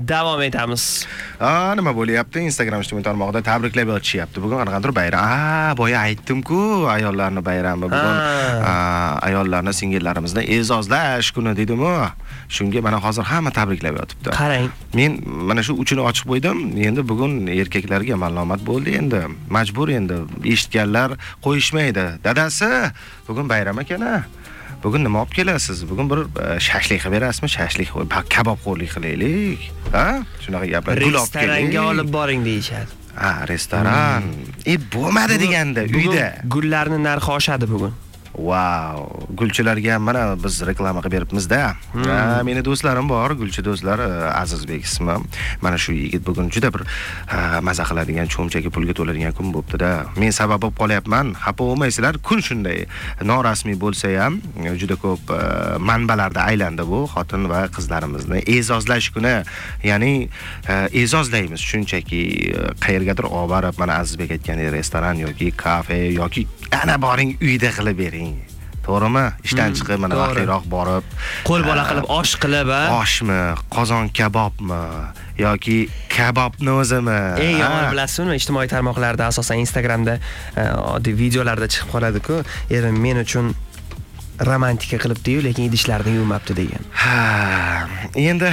davom etamiz. Nima bo'lyapti? Instagram ijtimoiy tarmog'ida tabriklab yotishyapti. Bugun qanaqadir bayram. Boya aytdim-ku, ayollarning bayrami bugun. Ayollarni singillarimizni e'zozlash kuni dedim-ku. Shunga mana hozir hamma tabriklab yotibdi. Qarang. Men mana shu uchini ochib qo'ydim. Endi bugun erkaklarga ma'lumot bo'ldi endi. Majbur endi eshitganlar qo'yishmaydi. Dadasi, bugun bayram ekan-a. Bugun nima olib kelasiz? Bugun bir shashlik qilib berasizmi? Shashlik, kabob qo'rlik qilaylik. Ha? Shunaqa gaplar. Gul olib keling. Restoranga olib boring deyishadi. Restoran. Bo'lmadi deganda uyda. Gullarning narxi oshadi bugun. Wow, gulchilarga ham mana biz reklama qilib beribmiz-da. Meni do'stlarim bor, gulchi do'stlar, Azizbek ismim. Mana shu yigit bugun juda bir maza qiladigan, cho'mchagi pulga to'ladigan kun bo'pti-da. Men sabab bo'lib qolyapman. Xafa bo'lmaysizlar, kun shunday. Norasmiy bo'lsa ham juda ko'p manbalarda aylandi bu xotin va qizlarimizni e'zozlash kuni. Ya'ni e'zozlaymiz shunchaki qayergadir olib borib, mana Azizbek aytgandek restoran yoki kafe yoki ana boring uyda qilib bering. To'g'rimi? Ishdan chiqib mana vaqtliroq borib, qo'l bola qilib osh qilib, oshmi, qozon kabobmi yoki kabobni o'zimi? Eng yomon bilasizmi, ijtimoiy tarmoqlarda, asosan Instagramda oddiy videolarda chiqib qoladi-ku, erim men uchun romantika qilibdi-yu, lekin idishlarni yuvmabdi degan. Endi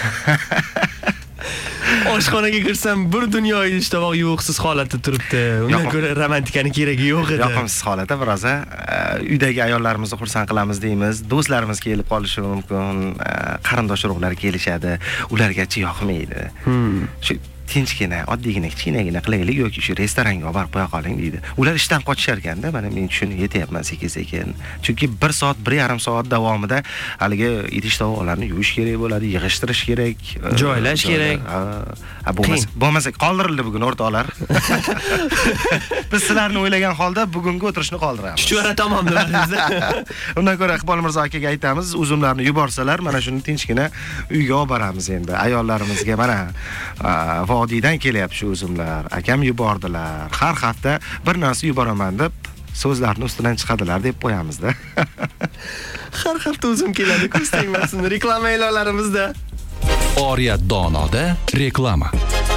oshxonaga kirsam bir dunyo idish tovoq yuvuqsiz holatda turibdi. Undan ko'ra romantikani keragi yo'q edi. Yoqimsiz holatda biroz uydagi ayollarimizni xursand qilamiz deymiz. Do'stlarimiz kelib qolishi mumkin, qarindosh urug'lar kelishadi. Ulargacha yoqmaydi. Shu tinchgina, oddiygina, kichkinagina qilaylik yoki shu restoranga olib qo'ya qoling deydi. Ular ishdan qochishar ekanda, mana men tushunib yetyapman sekin-sekin. Chunki 1 soat, 1,5 soat davomida haligi idish tovoqlarni yuvish kerak bo'ladi, yig'ishtirish kerak, joylash kerak. Bo'lmasa qoldirildi bugun o'rtoqlar. Biz sizlarni o'ylagan holda bugungi o'tirishni qoldiramiz. Chuchvara tomon deymiz. Undan ko'ra Iqbol Mirzo akaga aytamiz, uzumlarni yuborsalar, mana shuni tinchgina uyga olib boramiz endi. Ayollarimizga mana vodiydan kelyapti shu uzumlar. Akam yubordilar. Har hafta bir narsa yuboraman deb so'zlarni ustidan chiqadilar deb qo'yamiz-da. Har hafta uzum keladi, ko'z tegmasin. Reklama e'lonlarimizda. Oriyat donoda reklama.